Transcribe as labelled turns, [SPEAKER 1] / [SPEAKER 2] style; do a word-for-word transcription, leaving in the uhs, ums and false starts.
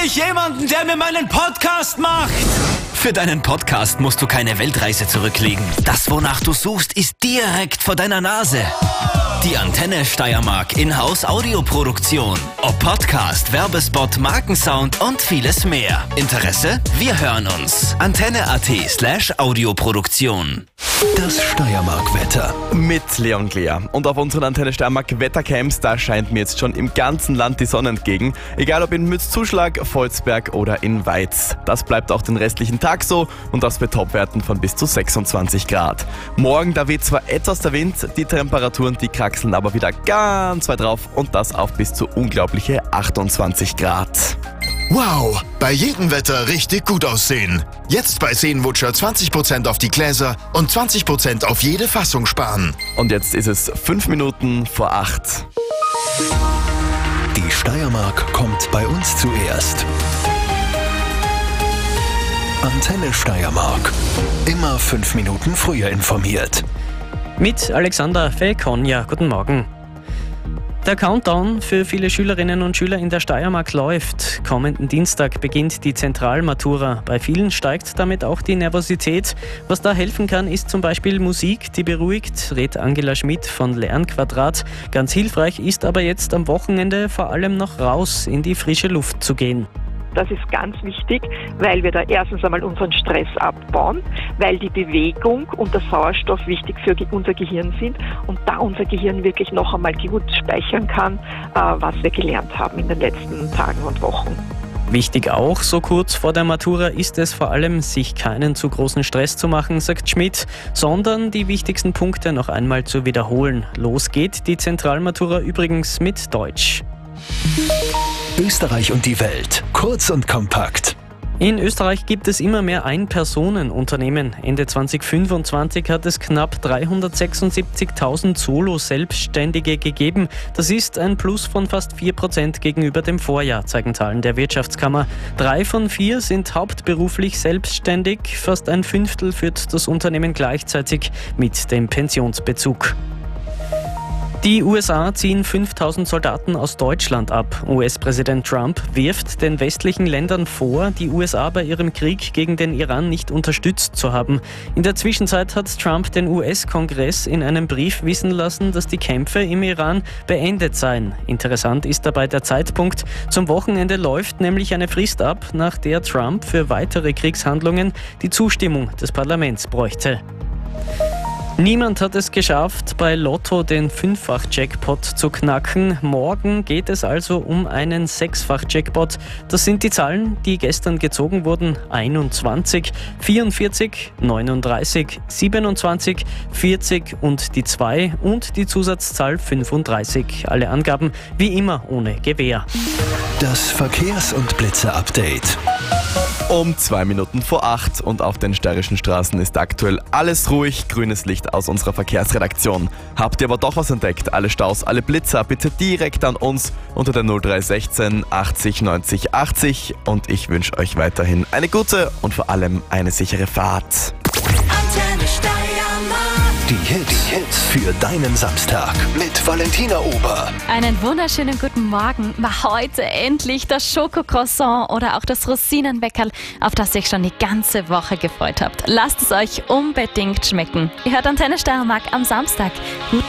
[SPEAKER 1] endlich jemanden, der mir meinen Podcast macht! Für deinen Podcast musst du keine Weltreise zurücklegen. Das, wonach du suchst, ist direkt vor deiner Nase. Die Antenne Steiermark Inhouse Audioproduktion. Ob Podcast, Werbespot, Markensound und vieles mehr. Interesse? Wir hören uns. Antenne.at slash Audioproduktion.
[SPEAKER 2] Das Steiermark-Wetter
[SPEAKER 3] mit Leon Glea. Und auf unseren Antenne Steiermark Wettercamps, da scheint mir jetzt schon im ganzen Land die Sonne entgegen. Egal ob in Mützzuschlag, Volzberg oder in Weiz. Das bleibt auch den restlichen Tag so und das bei Topwerten von bis zu sechsundzwanzig Grad. Morgen, da weht zwar etwas der Wind, die Temperaturen, die kraxeln aber wieder ganz weit drauf und das auf bis zu unglaubliche achtundzwanzig Grad.
[SPEAKER 4] Wow, bei jedem Wetter richtig gut aussehen. Jetzt bei Seenwutscher zwanzig Prozent auf die Gläser und zwanzig Prozent auf jede Fassung sparen.
[SPEAKER 3] Und jetzt ist es fünf Minuten vor acht.
[SPEAKER 2] Die Steiermark kommt bei uns zuerst. Antenne Steiermark. Immer fünf Minuten früher informiert.
[SPEAKER 5] Mit Alexander Felkonja. Guten Morgen. Der Countdown für viele Schülerinnen und Schüler in der Steiermark läuft. Kommenden Dienstag beginnt die Zentralmatura. Bei vielen steigt damit auch die Nervosität. Was da helfen kann, ist zum Beispiel Musik, die beruhigt, rät Angela Schmidt von Lernquadrat. Ganz hilfreich ist aber jetzt am Wochenende vor allem noch raus in die frische Luft zu gehen.
[SPEAKER 6] Das ist ganz wichtig, weil wir da erstens einmal unseren Stress abbauen, weil die Bewegung und der Sauerstoff wichtig für unser Gehirn sind und da unser Gehirn wirklich noch einmal gut speichern kann, was wir gelernt haben in den letzten Tagen und Wochen.
[SPEAKER 5] Wichtig auch, so kurz vor der Matura ist es vor allem, sich keinen zu großen Stress zu machen, sagt Schmidt, sondern die wichtigsten Punkte noch einmal zu wiederholen. Los geht die Zentralmatura übrigens mit Deutsch.
[SPEAKER 2] Österreich und die Welt. Kurz und kompakt.
[SPEAKER 5] In Österreich gibt es immer mehr Ein-Personen-Unternehmen. Ende zwanzig fünfundzwanzig hat es knapp dreihundertsechsundsiebzigtausend Solo-Selbstständige gegeben. Das ist ein Plus von fast vier Prozent gegenüber dem Vorjahr, zeigen Zahlen der Wirtschaftskammer. Drei von vier sind hauptberuflich selbstständig. Fast ein Fünftel führt das Unternehmen gleichzeitig mit dem Pensionsbezug. Die U S A ziehen fünftausend Soldaten aus Deutschland ab. U S-Präsident Trump wirft den westlichen Ländern vor, die U S A bei ihrem Krieg gegen den Iran nicht unterstützt zu haben. In der Zwischenzeit hat Trump den U S-Kongress in einem Brief wissen lassen, dass die Kämpfe im Iran beendet seien. Interessant ist dabei der Zeitpunkt. Zum Wochenende läuft nämlich eine Frist ab, nach der Trump für weitere Kriegshandlungen die Zustimmung des Parlaments bräuchte. Niemand hat es geschafft, bei Lotto den Fünffach-Jackpot zu knacken. Morgen geht es also um einen Sechsfach-Jackpot. Das sind die Zahlen, die gestern gezogen wurden. einundzwanzig, vierundvierzig, neununddreißig, siebenundzwanzig, vierzig und die zwei und die Zusatzzahl fünfunddreißig. Alle Angaben wie immer ohne Gewähr.
[SPEAKER 2] Das Verkehrs- und Blitzer-Update.
[SPEAKER 3] Um zwei Minuten vor acht und auf den steirischen Straßen ist aktuell alles ruhig. Grünes Licht aus unserer Verkehrsredaktion. Habt ihr aber doch was entdeckt? Alle Staus, alle Blitzer bitte direkt an uns unter der null drei sechzehn achtzig neunzig achtzig und ich wünsche euch weiterhin eine gute und vor allem eine sichere Fahrt.
[SPEAKER 7] Antenne Steiermark.
[SPEAKER 2] Die Hits, die Hits für deinen Samstag mit Valentina Ober.
[SPEAKER 8] Einen wunderschönen guten Morgen. War heute endlich das Schokocroissant oder auch das Rosinenweckerl, auf das ihr euch schon die ganze Woche gefreut habt. Lasst es euch unbedingt schmecken. Ihr hört Antenne Steiermark am Samstag. Guten